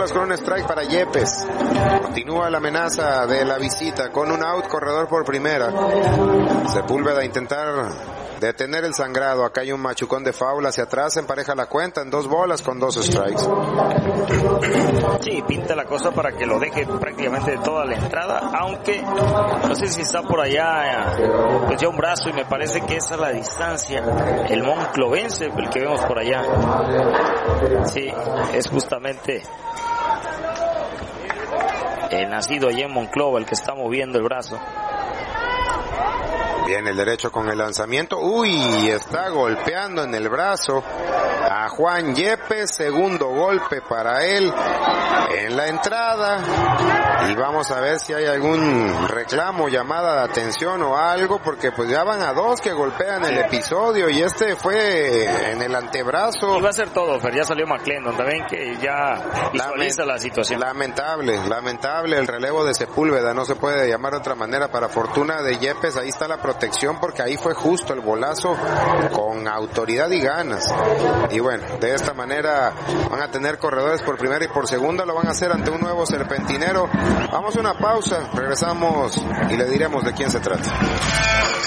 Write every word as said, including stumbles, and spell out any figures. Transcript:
bolas con un strike para Yepes. Continúa la amenaza de la visita con un out, corredor por primera. Sepúlveda a intentar detener el sangrado. Acá hay un machucón de foul hacia atrás, empareja la cuenta en dos bolas con dos strikes. Sí, pinta la cosa para que lo deje prácticamente toda la entrada, aunque no sé si está por allá pues ya un brazo, y me parece que esa es la distancia, el monclovense, el que vemos por allá. Sí, es justamente el nacido allá en Monclova el que está moviendo el brazo. Viene el derecho con el lanzamiento. Uy, está golpeando en el brazo a Juan Yepes. Segundo golpe para él en la entrada. Y vamos a ver si hay algún reclamo, llamada de atención o algo, porque pues ya van a dos que golpean el episodio y este fue en el antebrazo. Y va a ser todo, Fer. Ya salió McClendon también, que ya visualiza la situación. Lamentable, lamentable el relevo de Sepúlveda. No se puede llamar de otra manera. Para fortuna de Yepes, ahí está la protección, porque ahí fue justo el bolazo con autoridad y ganas. Y bueno, de esta manera van a tener corredores por primera y por segunda. Lo van a hacer ante un nuevo serpentinero. Vamos a una pausa, regresamos y le diremos de quién se trata.